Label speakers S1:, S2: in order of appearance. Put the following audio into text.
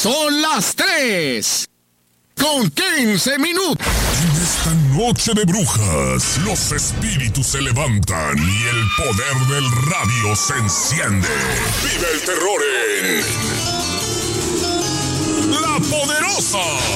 S1: Son las 3 con 15 minutos.
S2: En esta noche de brujas, los espíritus se levantan y el poder del radio se enciende. Vive el terror en La Poderosa.